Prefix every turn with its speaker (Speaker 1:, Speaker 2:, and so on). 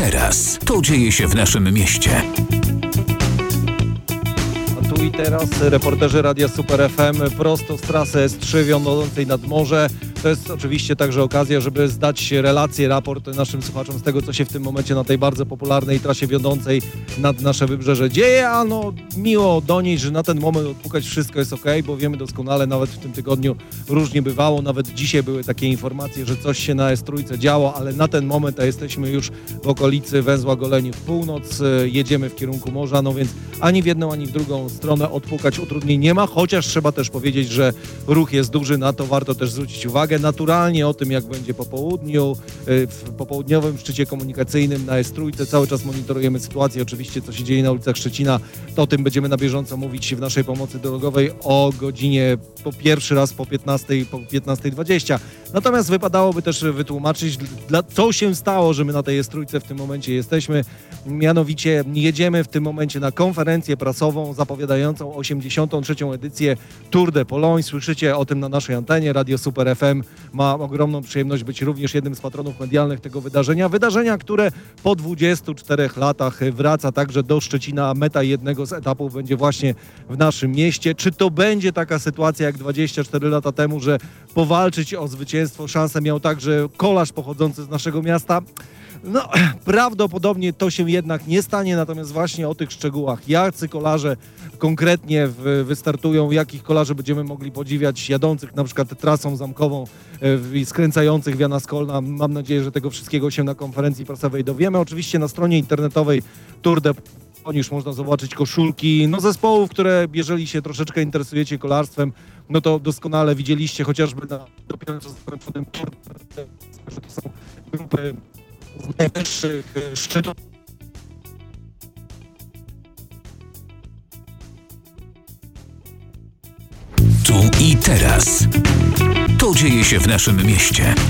Speaker 1: teraz. To dzieje się w naszym mieście.
Speaker 2: A tu i teraz reporterzy Radia Super FM prosto z trasy S3 wiodącej nad morze. To jest oczywiście także okazja, żeby zdać relację, raport naszym słuchaczom z tego, co się w tym momencie na tej bardzo popularnej trasie wiodącej nad nasze wybrzeże dzieje. A no, miło donieść, że na ten moment odpukać wszystko jest ok, bo wiemy doskonale, nawet w tym tygodniu różnie bywało. Nawet dzisiaj były takie informacje, że coś się na S3 działo, ale na ten moment a jesteśmy już w okolicy węzła Goleniów Północ. Jedziemy w kierunku morza, no więc ani w jedną, ani w drugą stronę odpukać utrudnień nie ma, chociaż trzeba też powiedzieć, że ruch jest duży, na to warto też zwrócić uwagę. Naturalnie o tym, jak będzie po południu, w popołudniowym szczycie komunikacyjnym na S3 cały czas monitorujemy sytuację, oczywiście co się dzieje na ulicach Szczecina, to o tym będziemy na bieżąco mówić w naszej pomocy drogowej o godzinie pierwszy raz po 15:20. Natomiast wypadałoby też wytłumaczyć, co się stało, że my na tej S3 w tym momencie jesteśmy. Mianowicie jedziemy w tym momencie na konferencję prasową zapowiadającą 83. edycję Tour de Pologne. Słyszycie o tym na naszej antenie. Radio Super FM ma ogromną przyjemność być również jednym z patronów medialnych tego wydarzenia. Wydarzenia, które po 24 latach wraca także do Szczecina, a meta jednego z etapów będzie właśnie w naszym mieście. Czy to będzie taka sytuacja jak 24 lata temu, że powalczyć o zwycięstwo szansę miał także kolarz pochodzący z naszego miasta? No, prawdopodobnie to się jednak nie stanie, natomiast właśnie o tych szczegółach, jacy kolarze konkretnie wystartują, jakich kolarzy będziemy mogli podziwiać, jadących na przykład trasą zamkową i skręcających w Jana Skolna. Mam nadzieję, że tego wszystkiego się na konferencji prasowej dowiemy. Oczywiście na stronie internetowej Tour de Pologne już można zobaczyć koszulki zespołów, które jeżeli się troszeczkę interesujecie kolarstwem, no to doskonale widzieliście chociażby na dopiero co zakończonym Tour, że to są grupy z najwyższych szczytów.
Speaker 1: Tu i teraz. To dzieje się w naszym mieście.